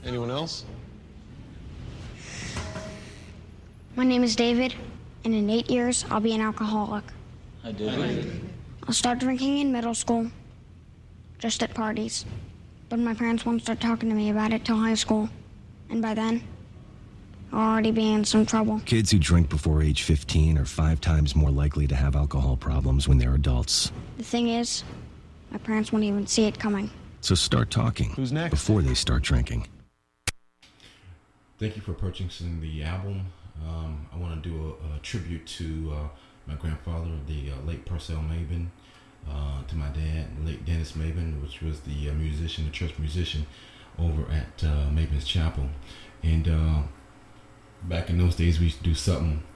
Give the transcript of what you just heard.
Anyone else? My name is David, and in 8 years, I'll be an alcoholic. Hi, David. I'll start drinking in middle school, just at parties. But my parents won't start talking to me about it till high school. And by then, I'll already be in some trouble. Kids who drink before age 15 are 5 times more likely to have alcohol problems when they're adults. The thing is, my parents won't even see it coming. So start talking. Who's next? Before they start drinking. Thank you for purchasing the album. I want to do a tribute to my grandfather, the late Purcell Mabin, to my dad, late Dennis Mabin, which was the musician, the church musician over at Mabin's Chapel. And back in those days, we used to do something